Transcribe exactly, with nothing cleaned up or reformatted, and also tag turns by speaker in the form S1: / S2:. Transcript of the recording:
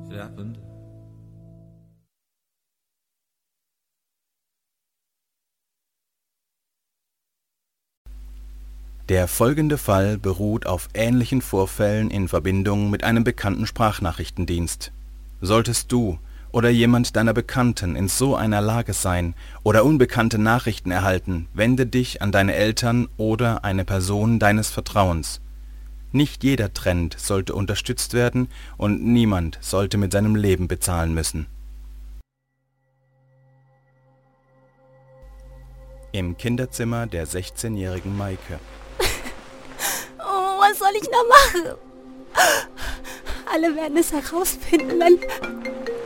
S1: It happened.
S2: Der folgende Fall beruht auf ähnlichen Vorfällen in Verbindung mit einem bekannten Sprachnachrichtendienst. Solltest du oder jemand deiner Bekannten in so einer Lage sein oder unbekannte Nachrichten erhalten, wende dich an deine Eltern oder eine Person deines Vertrauens. Nicht jeder Trend sollte unterstützt werden und niemand sollte mit seinem Leben bezahlen müssen. Im Kinderzimmer der sechzehnjährigen Maike.
S3: Oh, was soll ich noch machen? Alle werden es herausfinden, wenn,